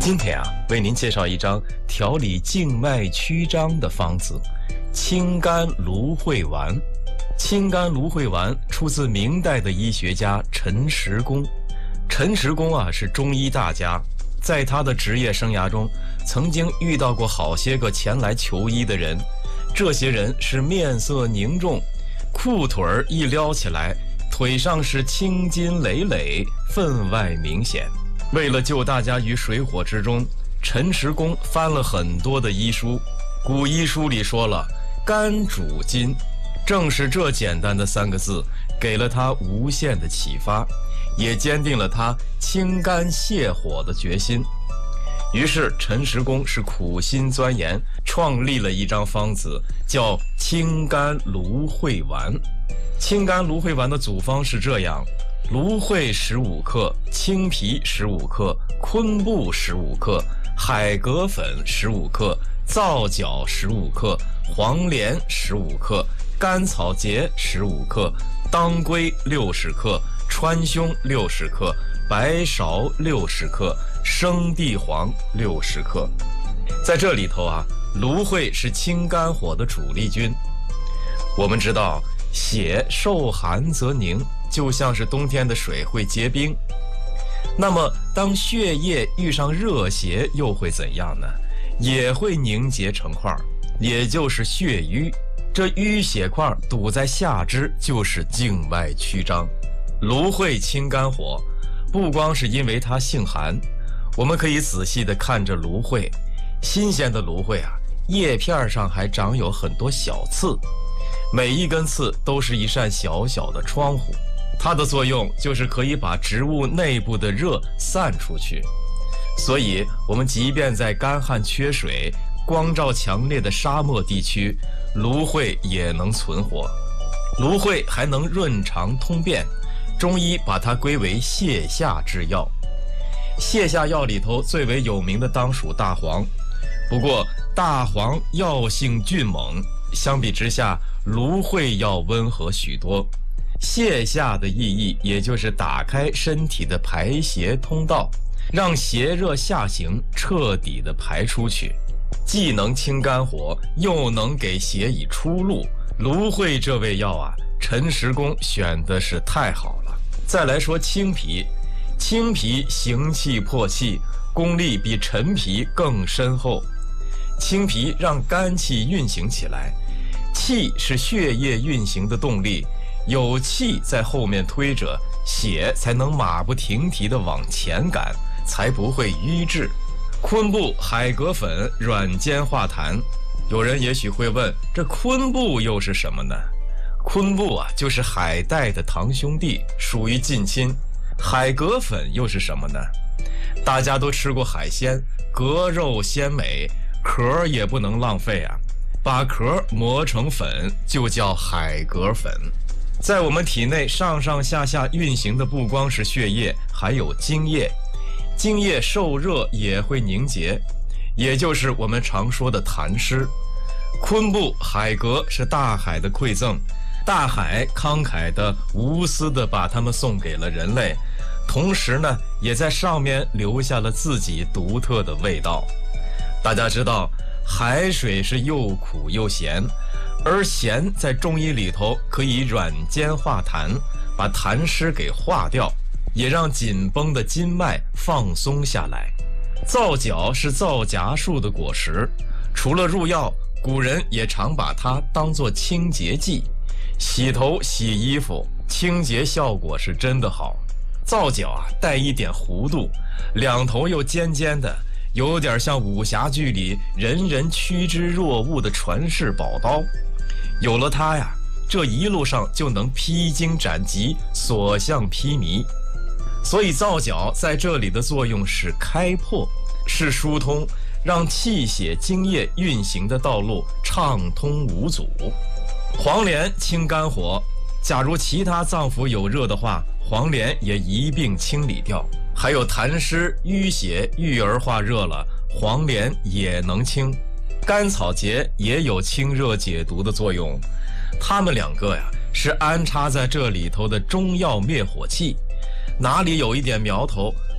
今天为您介绍一张调理静脉曲张的方子——清肝芦荟丸。清肝芦荟丸出自明代的医学家陈实公。陈实公是中医大家，在他的职业生涯中，曾经遇到过好些个前来求医的人。这些人是面色凝重，裤腿一撩起来，腿上是青筋累累，分外明显。为了救大家于水火之中，陈实公翻了很多的医书。古医书里说了肝主筋，正是这简单的3个字给了他无限的启发，也坚定了他清肝泻火的决心。于是陈实公是苦心钻研，创立了一张方子，叫清肝芦荟丸。清肝芦荟丸的组方是这样：芦荟15克，青皮15克，昆布15克，海蛤粉15克，皂角15克，黄连15克，甘草节15克，当归60克，川芎60克，白芍60克，生地黄60克。在这里头芦荟是清肝火的主力军。我们知道血受寒则凝，就像是冬天的水会结冰。那么当血液遇上热邪又会怎样呢？也会凝结成块，也就是血瘀。这淤血块堵在下肢就是静脉曲张。芦荟清肝火，不光是因为它性寒，我们可以仔细地看着芦荟。新鲜的芦荟叶片上还长有很多小刺，每一根刺都是一扇小小的窗户，它的作用就是可以把植物内部的热散出去。所以我们即便在干旱缺水、光照强烈的沙漠地区，芦荟也能存活。芦荟还能润肠通便，中医把它归为泻下之药。泻下药里头最为有名的当属大黄，不过大黄药性峻猛，相比之下芦荟要温和许多。泻下的意义也就是打开身体的排邪通道，让邪热下行彻底的排出去，既能清肝火，又能给邪以出路。芦荟这味药陈实公选的是太好了。再来说青皮，青皮行气破气，功力比陈皮更深厚。青皮让肝气运行起来，气是血液运行的动力，有气在后面推着，血才能马不停蹄地往前赶，才不会瘀滞。昆布、海蛤粉软坚化痰。有人也许会问，这昆布又是什么呢？昆布就是海带的堂兄弟，属于近亲。海蛤粉又是什么呢？大家都吃过海鲜，蛤肉鲜美，壳也不能浪费把壳磨成粉就叫海蛤粉。在我们体内上上下下运行的不光是血液，还有精液。精液受热也会凝结，也就是我们常说的痰湿。昆布、海蛤是大海的馈赠，大海慷慨的无私的把它们送给了人类，同时呢也在上面留下了自己独特的味道。大家知道海水是又苦又咸，而咸在中医里头可以软坚化痰，把痰湿给化掉，也让紧绷的筋脉放松下来。皂角是皂荚树的果实，除了入药，古人也常把它当作清洁剂，洗头洗衣服，清洁效果是真的好。皂角带一点弧度，两头又尖尖的，有点像武侠剧里人人趋之若鹜的传世宝刀。有了它这一路上就能披荆斩棘，所向披靡。所以皂角在这里的作用是开破，是疏通，让气血精液运行的道路畅通无阻。黄连清肝火，假如其他脏腑有热的话，黄连也一并清理掉。还有痰湿、淤血、郁而化热了，黄连也能清。甘草节也有清热解毒的作用。它们两个是安插在这里头的中药灭火器，哪里有一点苗头，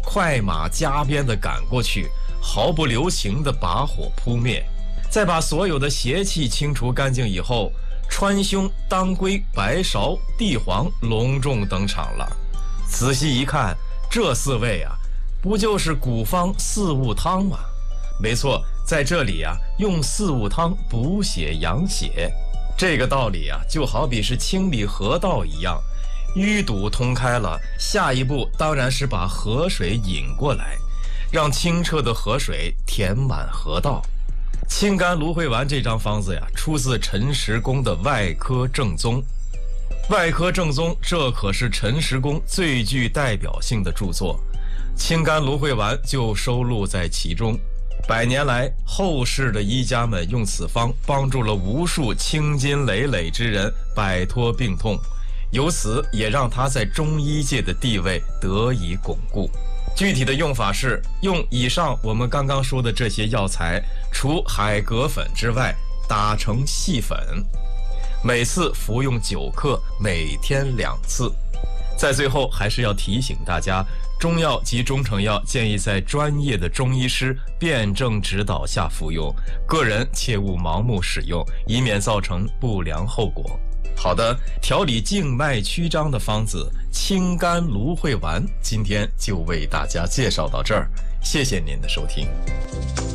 快马加鞭地赶过去，毫不留情地把火扑灭。再把所有的邪气清除干净以后，川芎、当归、白芍、地黄隆重登场了。仔细一看，这4味啊，不就是古方四物汤吗？没错，在这里啊，用四物汤补血养血，这个道理啊，就好比是清理河道一样，淤堵通开了，下一步当然是把河水引过来，让清澈的河水填满河道。清肝芦荟丸这张方子呀，出自陈实公的外科正宗。外科正宗，这可是陈实公最具代表性的著作，清肝芦荟丸就收录在其中。100年来，后世的医家们用此方帮助了无数青筋累累之人摆脱病痛，由此也让他在中医界的地位得以巩固。具体的用法是用以上我们刚刚说的这些药材，除海蛤粉之外，打成细粉，每次服用9克，每天2次。在最后还是要提醒大家，中药及中成药建议在专业的中医师辩证指导下服用，个人切勿盲目使用，以免造成不良后果。好的，调理静脉曲张的方子清肝芦荟丸，今天就为大家介绍到这儿，谢谢您的收听。